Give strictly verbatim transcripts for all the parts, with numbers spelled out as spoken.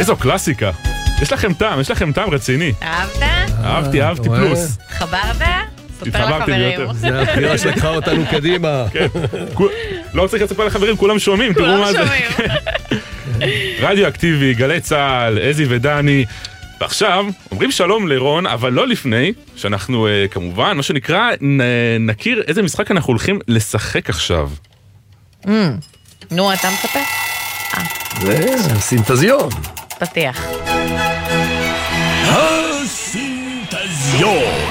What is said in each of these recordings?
איזו קלאסיקה. יש לכם טעם, יש לכם טעם רציני. אהבת? אהבתי, אהבתי פלוס. חברת? ספר התחברתי לחברים. ביותר. זה הבחירה שלקחה אותנו קדימה. לא צריך לספר לחברים, כולם שומעים, תראו מה זה. כולם שומעים. רדיו אקטיבי, גלי צהל, אזי ודני. ועכשיו, אומרים שלום לרון, אבל לא לפני, שאנחנו כמובן, מה שנקרא, נכיר איזה משחק אנחנו הולכים לשחק עכשיו. נו, אתה מצפה? זה סינתזיון. פתיח. הסינתזיון.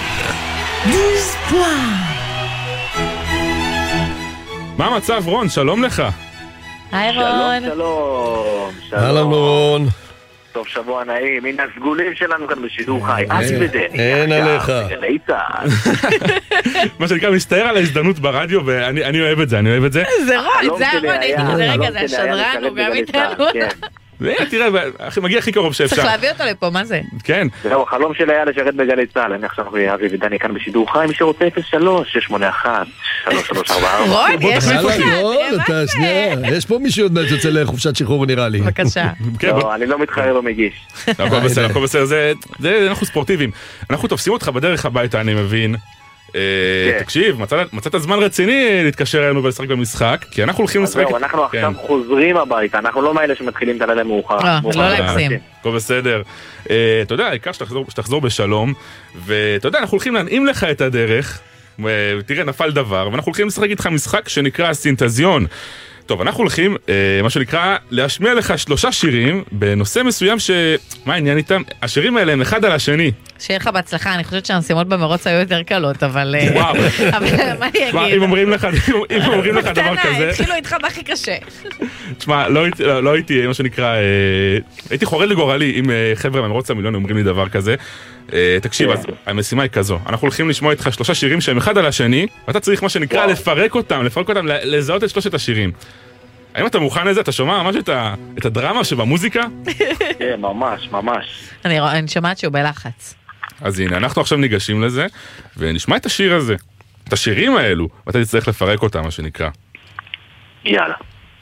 מה המצב רון? שלום לך. היי רון. שלום, שלום. אהלן רון. טוב שבוע נעים, הנה הסגולים שלנו כאן בשידור חי. אסי ודני. אין עליך. גלי צהל. מה שנקרא, מסתער על ההזדמנות ברדיו, ואני אוהב את זה, אני אוהב את זה. זה רון, זה הרון, הייתי כזה רגע, זה השדרן, הוא גם איתנו. תראה, מגיע הכי קרוב שאפשר. צריך להביא אותו לפה, מה זה? כן. זהו, החלום שלי היה לשרת בגלי צהל. אני עכשיו אבי ודני כאן בשידור חי, מי שרוצה אפס שלוש שש שמונה אחת שלוש שלוש ארבע ארבע. רון, יש לך, אהלן רון, תראה מה אתה זה. שנייה. יש פה מישהו עוד מעט יוצא לחופשת שחרור נראה לי. בבקשה. לא, אני לא מתחרר או מגיש. הכל בסדר, הכל בסדר, זה אנחנו ספורטיביים. אנחנו תופסים אותך בדרך הביתה, אני מבין. תקשיב, מצאת זמן רציני להתקשר אלינו ולשחק במשחק, כי אנחנו הולכים לשחק. זהו, אנחנו עכשיו חוזרים הביתה, אנחנו לא מאלה שמתחילים את הלילה מאוחר. לא להגזים. הכל בסדר. אתה יודע, העיקר שתחזור בשלום, ואתה יודע, אנחנו הולכים להנעים לך את הדרך, ותראה, נפל דבר, ואנחנו הולכים לשחק איתך משחק שנקרא הסינתזיון. טוב, אנחנו הולכים, מה שנקרא, להשמיע לך שלושה שירים בנושא מסוים ש... מה העניין איתם? השירים האלה הם אחד על השני. שיהיה לך בהצלחה, אני חושבת שהמשימות במרוץ היו יותר קלות, אבל... וואו. אבל מה אני אגיד? אם אומרים לך, אם אומרים לך דבר קטנה, כזה... התחילו איתך בהכי קשה. תשמע, לא הייתי, מה שנקרא, הייתי חורד לגורלי אם חבר'ה ממרוץ המיליון אומרים לי דבר כזה. תקשיב, אז המשימה היא כזו, אנחנו הולכים לשמוע איתך שלושה שירים שהם אחד על השני, ואתה צריך מה שנקרא לפרק אותם, לפרק אותם, לזהות את שלושת השירים. האם אתה מוכן לזה? אתה שומע ממש את הדרמה שבמוזיקה? כן, ממש, ממש. אני שומעת שהוא בלחץ. אז הנה, אנחנו עכשיו ניגשים לזה, ונשמע את השיר הזה, את השירים האלו, ואתה תצטרך לפרק אותם, מה שנקרא. יאללה.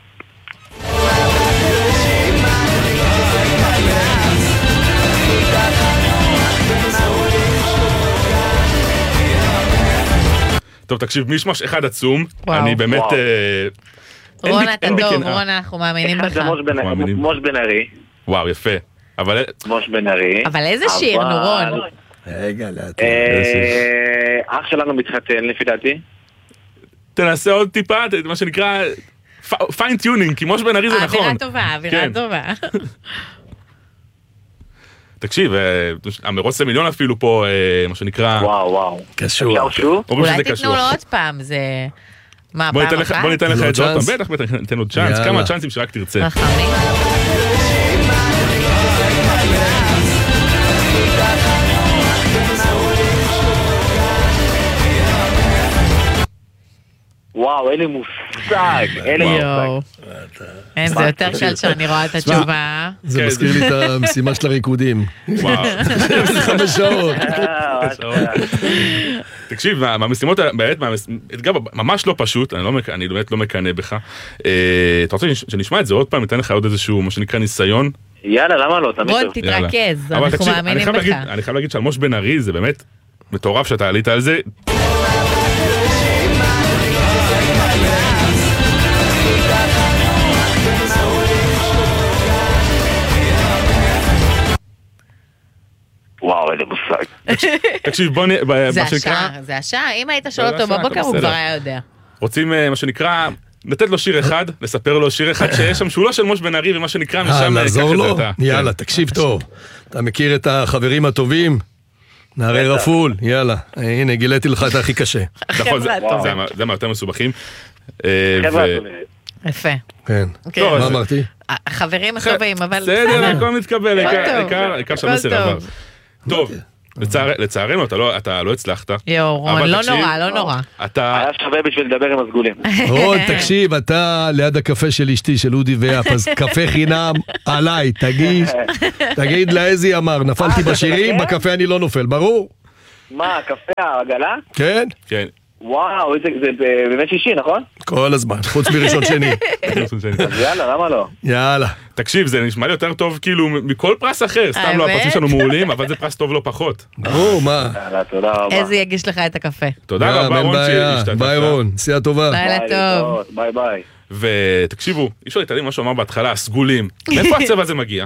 טוב, תקשיב, מישמש אחד עצום, וואו. אני באמת... וואו. אה, רון, בי- אתה אין בי טוב, קנאה. רון, אנחנו מאמינים אחד בך. זה מוש בן- מאמינים. מוש בן ארי. וואו, יפה. אבל מוש בן ארי. אבל איזה שיר, נו, רון. רגע, לאט. אה, אח שלנו מתחתן לפי דעתי. תנסה עוד טיפה, מה שנקרא פיינטיונינג, כי מוש בן ארי זה נכון. אווירה טובה, אווירה כן. טובה. תקשיב, אה, המרוץ למיליון אפילו פה, אה, מה שנקרא... וואו, וואו. קשור. אפשר שוב? אומרים אולי שזה תיתנו קשור. לו עוד פעם, זה... מה, בוא פעם ניתן לך- אחת? בוא ניתן לך תנו את זה עוד צ'אנס? פעם, בטח, בטח, ניתן עוד צ'אנס, יאללה. כמה צ'אנסים שרק תרצה. רחמים. וואו, אין לי מושג. אין לי יואו. מושג. אין, זה יותר קל שאני רואה את התשובה. זה כן. מזכיר לי את המשימה של הריקודים. וואו. חמש שעות. אה, תקשיב, מה- מהמשימות, האלה, באמת, מהמש- אתגר ממש לא פשוט, אני לא מק- אני באמת לא מקנא בך. אה, אתה רוצה שנש- שנשמע את זה עוד פעם, ניתן לך עוד איזשהו, מה שנקרא ניסיון? יאללה, למה לא? תמיד רון, טוב. יאללה. תתרכז, אבל אנחנו תקשיב, אני מאמינים חייב בך. להגיד- אני חייב להגיד שעל מוש בן ארי זה באמת מטורף שאתה עלית על זה. וואו, אין לי מושג. תקשיב, בוא נ... ב- זה מה שנקרא, השעה, זה השעה. אם היית שואל זה אותו השעה, בבוקר, אתה הוא בסדר. כבר היה יודע. רוצים, אה, מה שנקרא, לתת לו שיר אחד, לספר לו שיר אחד שיש שם, שהוא לא של מוש בן ארי, ומה שנקרא, אה, משם אה, לעזור קח את לו? זה אתה. יאללה, תקשיב טוב. אתה מכיר את החברים הטובים? נערי רפול, יאללה. הנה, גיליתי לך את הכי קשה. נכון, זה- חבר'ה, זה מה- זה מהיותר מסובכים. אה, חבר'ה, ו- יפה. כן. כן. טוב, מה אז- אמרתי? החברים הטובים, אבל בסדר, הכל מתקבל, הכל העיקר- טוב. העיקר העיקר הכל שהמסר טוב. עבר. טוב, לצער- לצערנו אתה לא- אתה לא הצלחת. יואו, רון, אבל לא תקשיב, נורא, לא נורא. אתה... היה שווה בשביל לדבר עם הסגולים. רון, תקשיב, אתה ליד הקפה של אשתי, של אודי ויאפ, אז קפה חינם עליי, תגיד, תגיד לאיזי אמר, נפלתי בשירים, בקפה אני לא נופל, ברור? מה, קפה, העגלה? כן? כן. וואו, זה באמת שישי, נכון? כל הזמן, חוץ מראשון שני. אז יאללה, למה לא? יאללה. תקשיב, זה נשמע לי יותר טוב כאילו מכל פרס אחר, סתם לא, הפרסים שלנו מעולים, אבל זה פרס טוב לא פחות. ברור, מה? יאללה, תודה רבה. איזה יגיש לך את הקפה. תודה רבה, רון, שהשתתפת. ביי רון, נסיעה טובה. לילה טוב. ביי ביי. ותקשיבו, אי אפשר להתעלם מה שהוא אמר בהתחלה, הסגולים. מאיפה הצבע הזה מגיע?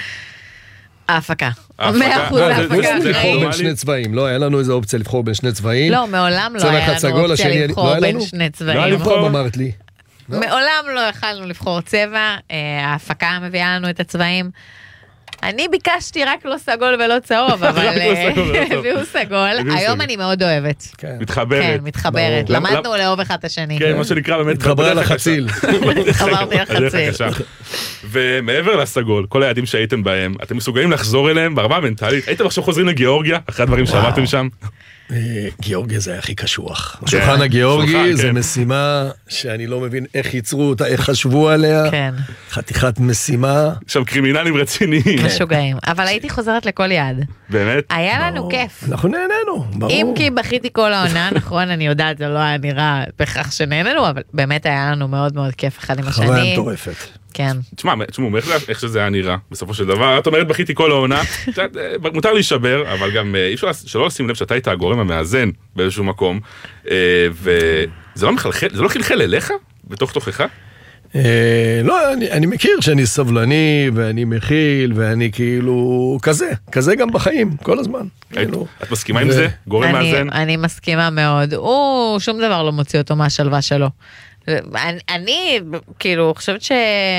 ההפקה. ההפקה. מאה אחוז לא, זה- ההפקה. זה- לבחור זה- אחראית. בין שני צבעים, לא היה לנו איזו אופציה לבחור בין שני צבעים. לא, מעולם לא צבע היה אחד לנו סגול, אופציה השני- לא לבחור היה בין לנו? שני לא צבעים. היה פעם אמרת לי. מעולם לא יכלנו לבחור צבע, אה, ההפקה מביאה לנו את הצבעים. אני ביקשתי רק לא סגול ולא צהוב, אבל רק לא אה, סגול ולא צהוב. הביאו סגול. הביאו היום סגול. אני מאוד אוהבת. כן. מתחברת. כן, מתחברת. ברור. למדנו למ- לאהוב אחד את השני. כן, מה שנקרא באמת... התחברה בדרך לחציל. הקשה. חברתי הדרך לחציל. הקשה. ומעבר לסגול, כל היעדים שהייתם בהם, אתם מסוגלים לחזור אליהם ברמה המנטלית? הייתם עכשיו חוזרים לגיאורגיה, אחרי הדברים שעברתם שם? אה, גיאורגיה זה הכי קשוח. השולחן שולחן, הגיאורגי זה כן. משימה שאני לא מבין איך ייצרו אותה, איך חשבו עליה. כן, חתיכת משימה. שם קרימינלים רציניים. משוגעים. אבל הייתי חוזרת לכל יעד. באמת? היה לנו ברור. כיף. אנחנו נהנינו, ברור. אם כי בכיתי כל העונה, נכון, אני יודעת, זה לא היה נראה בכך שנהננו, אבל באמת היה לנו מאוד מאוד כיף אחד עם השני. חוויה מטורפת. כן. תשמע, תשמעו, איך- איך שזה היה נראה, בסופו של דבר, את אומרת בכיתי כל העונה, את יודעת, אה, מותר להישבר, אבל גם אה, אי אפשר שלא לשים לב שאתה היית הגורם המאזן באיזשהו מקום, אה, וזה לא מחלחל, זה לא חלחל אליך? בתוך תוכך? אה, לא, אני, אני מכיר שאני סבלני, ואני מכיל, ואני כאילו כזה, כזה גם בחיים, כל הזמן. כאילו. את מסכימה עם ו- זה? גורם אני, מאזן? אני מסכימה מאוד. הוא, שום דבר לא מוציא אותו מהשלווה שלו. אני, אני כאילו, חושבת ש...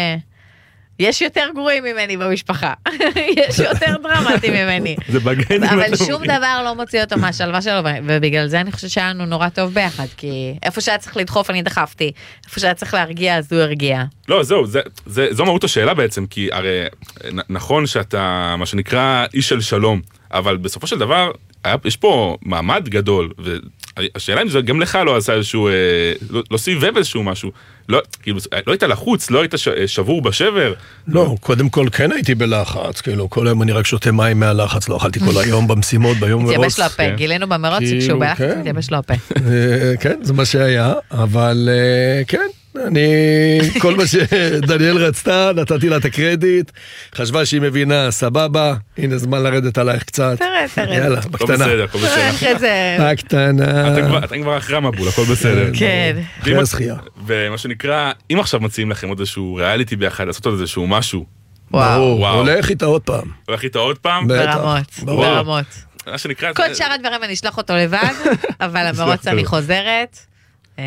יש יותר גרועים ממני במשפחה. יש יותר דרמטיים ממני. זה בגנים. אבל אתם שום אומרים. דבר לא מוציא אותו מהשלווה שלו, ובגלל זה אני חושבת שהיה לנו נורא טוב ביחד, כי איפה שהיה צריך לדחוף אני דחפתי, איפה שהיה צריך להרגיע אז הוא הרגיע. לא, זהו, זה, זה, זו מהות השאלה בעצם, כי הרי נ, נכון שאתה, מה שנקרא, איש של שלום, אבל בסופו של דבר, היה, יש פה מעמד גדול, והשאלה אם זה גם לך לא עשה איזשהו, אה, לא, לא סיבב איזשהו משהו, לא, כאילו, לא היית לחוץ, לא היית ש, שבור בשבר. לא, קודם כל כן הייתי בלחץ, כאילו, כל היום אני רק שותה מים מהלחץ, לא אכלתי כל היום במשימות, ביום מרוץ. התייבש לו הפה, כן. גילינו במרוץ כאילו, שכשהוא בלחץ כן. התייבש לו הפה. אה, כן, זה מה שהיה, אבל אה, כן, אני, כל מה שדניאל רצתה, נתתי לה את הקרדיט, חשבה שהיא מבינה, סבבה, הנה זמן לרדת עלייך קצת. תרד, תרד. יאללה, הכל בקטנה. בסדר, הכל בסדר. איך את זה? בקטנה. אתם כבר- אתם כבר אחרי המבול, הכל בסדר. כן. אחרי ואם- הזכייה. ומה שנקרא, אם עכשיו מציעים לכם עוד איזשהו ריאליטי ביחד, לעשות עוד איזשהו משהו, וואו, ברור, וואו. הולך איתה עוד פעם. הולך איתה עוד פעם, בטח, ברמות, ברור. ברמות. מה שנקרא, כל שאר הדברים אני אשלח אותו לבד, אבל המרוץ אני חוזרת אה,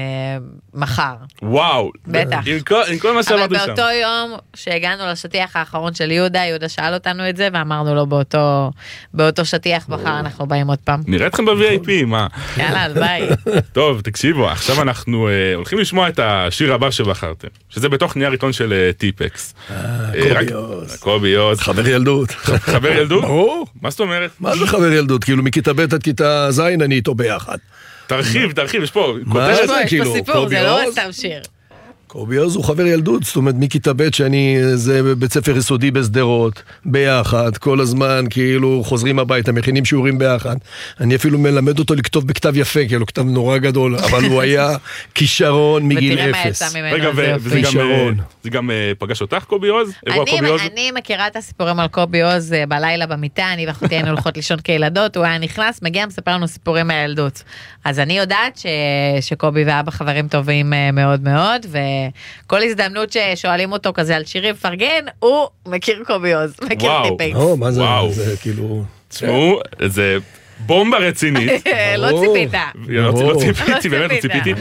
מחר. וואו, בטח. עם כל- עם כל מה אבל שאמרתי שם. באותו יום שהגענו לשטיח האחרון של יהודה, יהודה שאל אותנו את זה, ואמרנו לו באותו, באותו שטיח מחר אנחנו באים עוד פעם. נראה אתכם ב-וי איי פי, מה? יאללה, אז ביי. טוב, תקשיבו, עכשיו אנחנו אה, הולכים לשמוע את השיר הבא שבחרתם, שזה בתוך נייר עיתון של אה, טיפקס. אה, קובי רק- עוז. קובי עוז. חבר ילדות. חבר ילדות? ברור. מה זאת אומרת? מה זה חבר ילדות? כאילו מכיתה ב' עד כיתה ז' אני איתו ביחד. תרחיב, תרחיב, יש פה מה כותרת. זה? יש פה כאילו, סיפור, קובי זה לא עוז? סתם שיר. קובי עוז הוא חבר ילדות, זאת אומרת מכיתה ב' שאני, זה בית ספר יסודי בשדרות, ביחד, כל הזמן, כאילו חוזרים הביתה, מכינים שיעורים ביחד. אני אפילו מלמד אותו לכתוב בכתב יפה, כאילו כתב נורא גדול, אבל הוא היה כישרון מגיל ותראה מה אפס. יצא ממנו, רגע, זה ו- יופי. וזה גם, כישרון. אה, זה גם אה, פגש אותך קובי עוז? אירוע אני, קובי עוז? אני מכירה את הסיפורים על קובי עוז אה, בלילה במיטה, אני ואחותי היינו הולכות לישון כילדות, הוא היה נכנס, מגיע, מספר לנו סיפורים מהילדות. אז אני יודעת ש, שקובי ואבא חברים טובים אה, מאוד מאוד, וכל הזדמנות ששואלים אותו כזה על שירים פרגן, הוא מכיר קובי עוז, מכיר וואו. טיפקס. לא, מה זה, וואו. זה כאילו... תשמעו, זה בומבה רצינית. לא ברור. ציפית. לא לא ברור. ציפיתי, באמת לא ציפית. ציפיתי.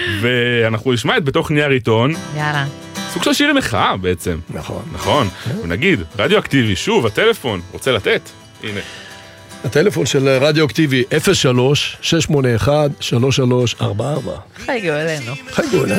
ואנחנו נשמע את בתוך נייר עיתון, יאללה. סוג של שיר מחאה בעצם. נכון. נכון, ונגיד, רדיואקטיבי, שוב, הטלפון, רוצה לתת? הנה. הטלפון של רדיואקטיבי אפס שלוש שש שמונה אחת שלוש שלוש ארבע ארבע. חייגו אלינו. חייגו אלינו.